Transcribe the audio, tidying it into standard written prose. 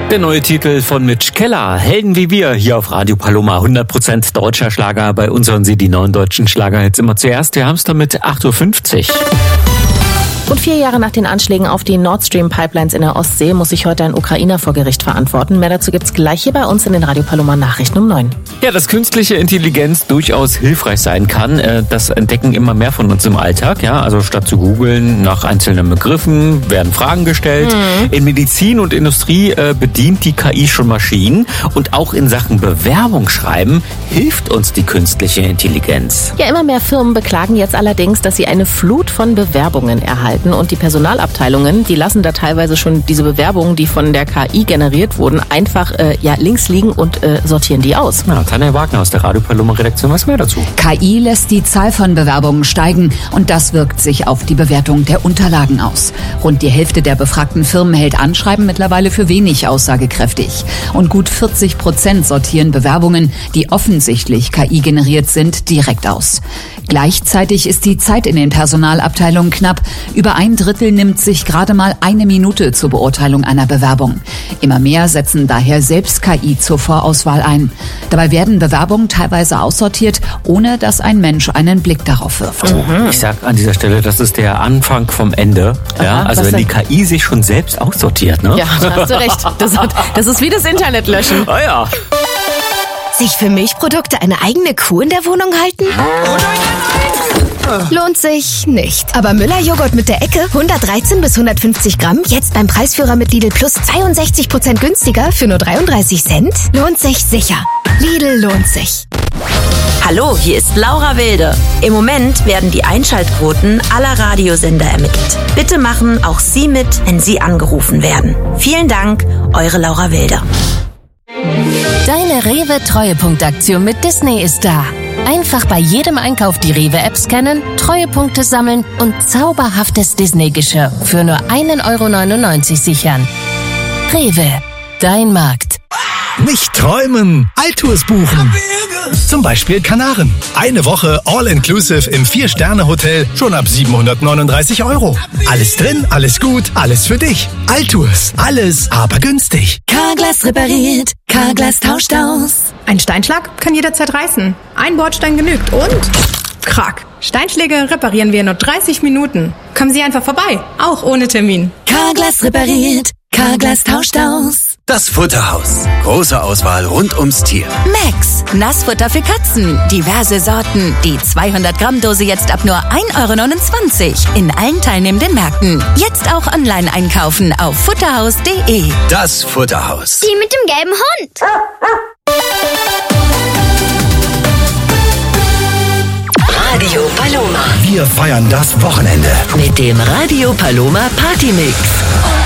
Der neue Titel von Mitch Keller, Helden wie wir, hier auf Radio Paloma, 100% deutscher Schlager. Bei uns hören Sie die neuen deutschen Schlagerhits immer zuerst. Wir haben es damit 8.50 Uhr. Gut 4 Jahre nach den Anschlägen auf die Nord Stream Pipelines in der Ostsee muss sich heute ein Ukrainer vor Gericht verantworten. Mehr dazu gibt's gleich hier bei uns in den Radio Paloma Nachrichten um 9. Ja, dass künstliche Intelligenz durchaus hilfreich sein kann, das entdecken immer mehr von uns im Alltag. Ja, also statt zu googeln nach einzelnen Begriffen werden Fragen gestellt. In Medizin und Industrie bedient die KI schon Maschinen und auch in Sachen Bewerbung schreiben hilft uns die künstliche Intelligenz. Ja, immer mehr Firmen beklagen jetzt allerdings, dass sie eine Flut von Bewerbungen erhalten. Und die Personalabteilungen, die lassen da teilweise schon diese Bewerbungen, die von der KI generiert wurden, einfach links liegen und sortieren die aus. Ja, Tanja Wagner aus der Radio Paloma Redaktion, was mehr dazu? KI lässt die Zahl von Bewerbungen steigen und das wirkt sich auf die Bewertung der Unterlagen aus. Rund die Hälfte der befragten Firmen hält Anschreiben mittlerweile für wenig aussagekräftig. Und gut 40% sortieren Bewerbungen, die offensichtlich KI generiert sind, direkt aus. Gleichzeitig ist die Zeit in den Personalabteilungen knapp. Über 1/3 nimmt sich gerade mal 1 Minute zur Beurteilung einer Bewerbung. Immer mehr setzen daher selbst KI zur Vorauswahl ein. Dabei werden Bewerbungen teilweise aussortiert, ohne dass ein Mensch einen Blick darauf wirft. Ich sag an dieser Stelle, das ist der Anfang vom Ende. Ja, also wenn die KI sich schon selbst aussortiert, ne? Ja, da hast du recht. Das ist wie das Internet löschen. Ah ja. Sich für Milchprodukte eine eigene Kuh in der Wohnung halten? Lohnt sich nicht. Aber Müller-Joghurt mit der Ecke, 113 bis 150 Gramm, jetzt beim Preisführer mit Lidl Plus 62% günstiger für nur 33 Cent? Lohnt sich sicher. Lidl lohnt sich. Hallo, hier ist Laura Wilde. Im Moment werden die Einschaltquoten aller Radiosender ermittelt. Bitte machen auch Sie mit, wenn Sie angerufen werden. Vielen Dank, eure Laura Wilde. Deine Rewe-Treuepunktaktion mit Disney ist da. Einfach bei jedem Einkauf die Rewe-App scannen, Treuepunkte sammeln und zauberhaftes Disney-Geschirr für nur 1,99 € sichern. Rewe, dein Markt. Nicht träumen, Altours buchen. Zum Beispiel Kanaren. Eine Woche All-Inclusive im 4-Sterne-Hotel schon ab 739 €. Alles drin, alles gut, alles für dich. Altours, alles aber günstig. Carglass repariert, Carglass tauscht aus. Ein Steinschlag kann jederzeit reißen. Ein Bordstein genügt und krack. Steinschläge reparieren wir in nur 30 Minuten. Kommen Sie einfach vorbei, auch ohne Termin. Carglass repariert, Carglass tauscht aus. Das Futterhaus. Große Auswahl rund ums Tier. Max, Nassfutter für Katzen. Diverse Sorten. Die 200-Gramm-Dose jetzt ab nur 1,29 € in allen teilnehmenden Märkten. Jetzt auch online einkaufen auf futterhaus.de. Das Futterhaus. Die mit dem gelben Hund. Radio Paloma. Wir feiern das Wochenende. Mit dem Radio Paloma Partymix.